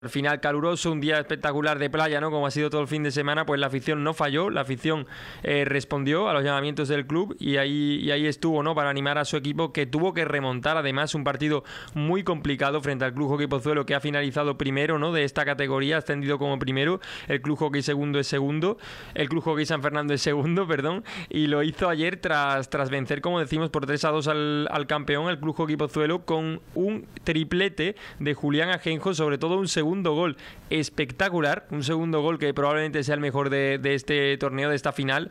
Al final caluroso, un día espectacular de playa, ¿no? Como ha sido todo el fin de semana, pues la afición no falló, la afición respondió a los llamamientos del club y ahí estuvo, ¿no? Para animar a su equipo, que tuvo que remontar además un partido muy complicado frente al Club Hockey Pozuelo, que ha finalizado primero, ¿no? De esta categoría, ha ascendido como primero, el Club Hockey segundo es segundo, el Club Hockey San Fernando es segundo, perdón, y lo hizo ayer tras vencer, como decimos, por 3-2 al campeón, el Club Hockey Pozuelo, con un triplete de Julián Ajenjo, sobre todo un segundo gol espectacular, un segundo gol que probablemente sea el mejor de este torneo, de esta final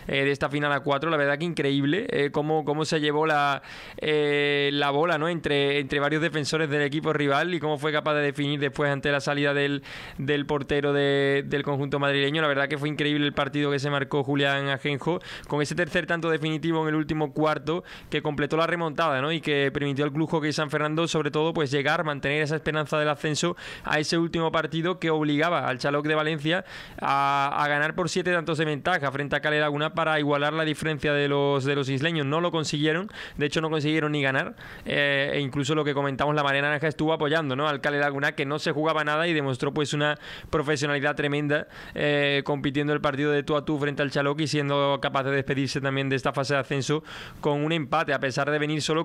a 4. La verdad que increíble cómo se llevó la bola, ¿no? entre varios defensores del equipo rival, y cómo fue capaz de definir después ante la salida del portero del conjunto madrileño. La verdad que fue increíble el partido que se marcó Julián Ajenjo, con ese tercer tanto definitivo en el último cuarto, que completó la remontada, ¿no? Y que permitió al Club Hockey San Fernando, sobre todo, pues mantener esa esperanza del ascenso a ese último partido, que obligaba al Xaloc de Valencia a ganar por 7 tantos de ventaja frente a Cale Laguna para igualar la diferencia de los isleños. No lo consiguieron, de hecho no consiguieron ni ganar, e incluso lo que comentamos, la Marea Naranja estuvo apoyando, ¿no? al Cale Laguna, que no se jugaba nada y demostró pues una profesionalidad tremenda, compitiendo el partido de tú a tú frente al Xaloc y siendo capaz de despedirse también de esta fase de ascenso con un empate, a pesar de venir solo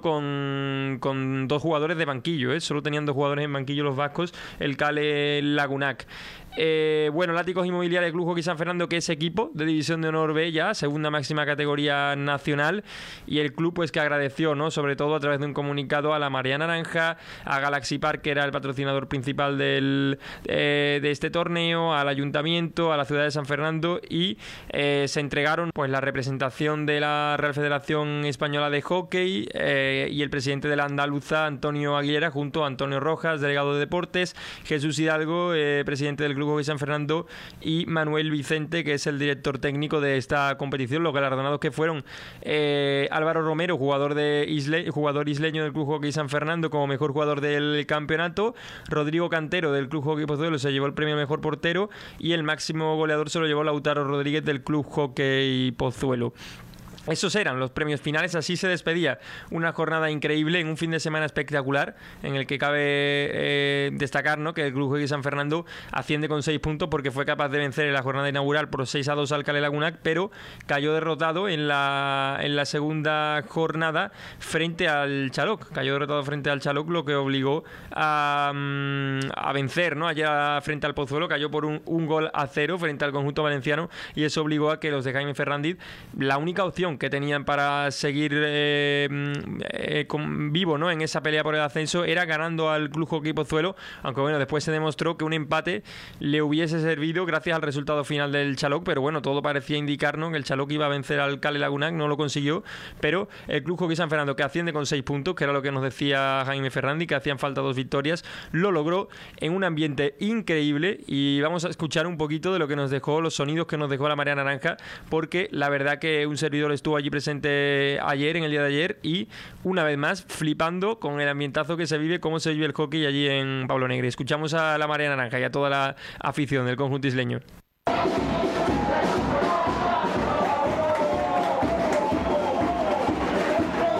con 2 jugadores de banquillo, solo tenían 2 jugadores en banquillo los vascos, el Cale Lagunac. Bueno, Látigos Inmobiliarios Club Hockey San Fernando, que es equipo de División de Honor B ya, segunda máxima categoría nacional, y el club pues que agradeció, ¿no? Sobre todo a través de un comunicado, a la Marea Naranja, a Galaxy Park, que era el patrocinador principal de este torneo, al ayuntamiento, a la ciudad de San Fernando, y se entregaron pues la representación de la Real Federación Española de Hockey y el presidente de la Andaluza, Antonio Aguilera, junto a Antonio Rojas, delegado de Deportes, Jesús Hidalgo, presidente del Club Hockey San Fernando, y Manuel Vicente, que es el director técnico de esta competición. Los galardonados que fueron Álvaro Romero, jugador isleño del Club Hockey San Fernando, como mejor jugador del campeonato. Rodrigo Cantero, del Club Hockey Pozuelo, se llevó el premio mejor portero, y el máximo goleador se lo llevó Lautaro Rodríguez, del Club Hockey Pozuelo. Esos eran los premios finales. Así se despedía una jornada increíble en un fin de semana espectacular, en el que cabe destacar, ¿no? que el Club Hockey San Fernando asciende con 6 puntos, porque fue capaz de vencer en la jornada inaugural por 6-2 al Cale Lagunac, pero cayó derrotado en la segunda jornada frente al Xaloc. Cayó derrotado frente al Xaloc, lo que obligó a vencer, ¿no? Allá frente al Pozuelo cayó por un 1-0 frente al conjunto valenciano, y eso obligó a que los de Jaime Ferrandiz, la única opción que tenían para seguir vivo, ¿no? en esa pelea por el ascenso, era ganando al Club Hockey Pozuelo, aunque bueno, después se demostró que un empate le hubiese servido gracias al resultado final del Xaloc, pero bueno, todo parecía indicarnos que el Xaloc iba a vencer al Cale Lagunac. No lo consiguió, pero el Club Hockey San Fernando, que asciende con 6 puntos, que era lo que nos decía Jaime Ferrandi, que hacían falta 2 victorias, lo logró en un ambiente increíble. Y vamos a escuchar un poquito de lo que nos dejó, los sonidos que nos dejó la Marea Naranja, porque la verdad que un servidor estuvo allí presente ayer, en el día de ayer, y una vez más flipando con el ambientazo que se vive, cómo se vive el hockey allí en Pablo Negri. Escuchamos a la Marea Naranja y a toda la afición del conjunto isleño.